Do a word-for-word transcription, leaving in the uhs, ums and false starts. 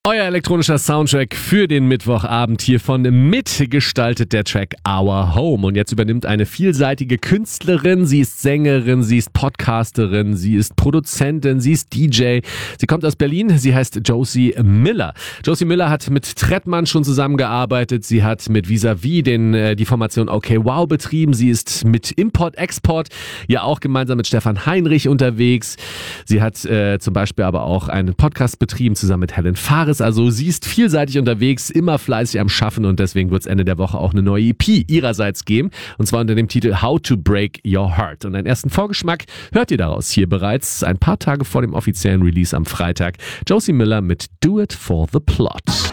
Euer elektronischer Soundtrack für den Mittwochabend hiervon mitgestaltet der Track Our Home. Und jetzt übernimmt eine vielseitige Künstlerin. Sie ist Sängerin, sie ist Podcasterin, sie ist Produzentin, sie ist D J. Sie kommt aus Berlin, sie heißt Josie Miller. Josie Miller hat mit Trettmann schon zusammengearbeitet. Sie hat mit Vis-a-vis den, äh, die Formation Okay Wow betrieben. Sie ist mit Import-Export ja auch gemeinsam mit Stefan Heinrich unterwegs. Sie hat äh, zum Beispiel aber auch einen Podcast betrieben zusammen mit Helen Fares. Also sie ist vielseitig unterwegs, immer fleißig am Schaffen und deswegen wird es Ende der Woche auch eine neue E P ihrerseits geben. Und zwar unter dem Titel How to Break Your Heart. Und einen ersten Vorgeschmack hört ihr daraus hier bereits ein paar Tage vor dem offiziellen Release am Freitag. Josie Miller mit Do It for the Plot.